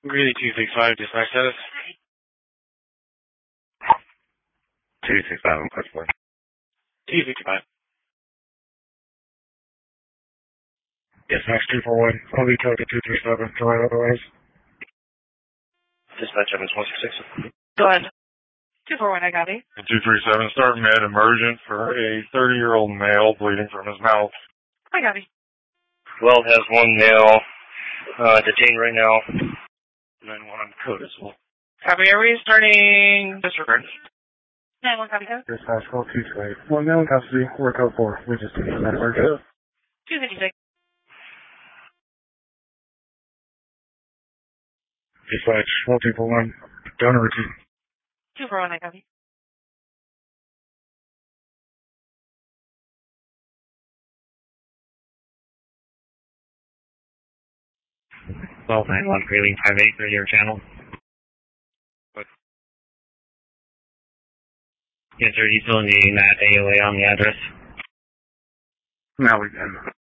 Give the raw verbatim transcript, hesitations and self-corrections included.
Really two six five, dispatch status. two six five, I'm close for. two six five. Dispatch two four one, I'll be told to two three seven, try otherwise. Dispatch Evans one six six. Go ahead. two four one, I got it. two three seven, start med emergent for a thirty-year-old male bleeding from his mouth. I got it. Well, has one male uh, detained right now. nine one on code as well. Copy, are we starting disregard? nine one, copy, code. Dispatch call two two eight. One male in custody, work code four. We just need med emergent. two fifty-six. Dispatch one two four one, donor routine. two four one, I copy. twelve nine one, Grayling five eight, for your channel. What? Yes, sir, you still needing that A O A on the address? Now we can.